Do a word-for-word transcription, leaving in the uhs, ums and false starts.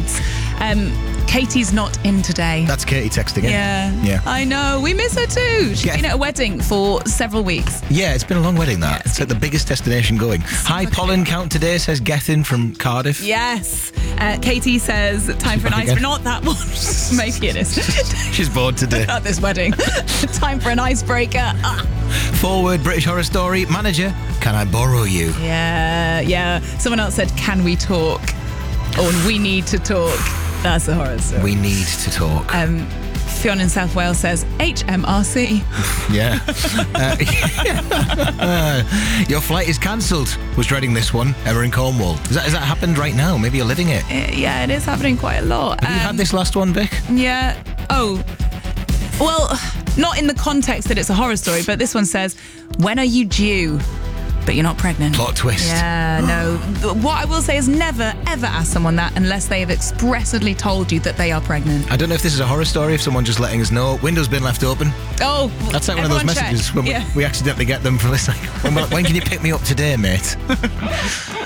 onwards. Um, Katie's not in today. That's Katie texting in. Yeah. Yeah. I know. We miss her too. She's Yeah. been at a wedding for several weeks. Yeah, it's been a long wedding, that. Yeah, it's it's like the biggest destination going. High much pollen count today, says Gethin from Cardiff. Yes. Uh, Katie says, time for an back ice... again? Not that one. Maybe it is. She's bored today. At this wedding. Time for an icebreaker. Ah. Forward British Horror Story. Manager, can I borrow you? Yeah, yeah. Someone else said, can we talk? Or we need to talk. That's a horror story. We need to talk. Um, Fionn in South Wales says, H M R C. Yeah. uh, uh, your flight is cancelled. Was dreading this one. Emma in Cornwall. Has that, has that happened right now? Maybe you're living it. Uh, yeah, it is happening quite a lot. Have you had this last one, Vic? Yeah. Oh. Well, not in the context that it's a horror story, but this one says, when are you due? But you're not pregnant. Plot twist. Yeah, no. What I will say is never, ever ask someone that unless they have expressly told you that they are pregnant. I don't know if this is a horror story, if someone just letting us know. Window's been left open. Oh, That's like one of those everyone check. messages when Yeah. we, we accidentally get them from this. Like, when, when can you pick me up today, mate?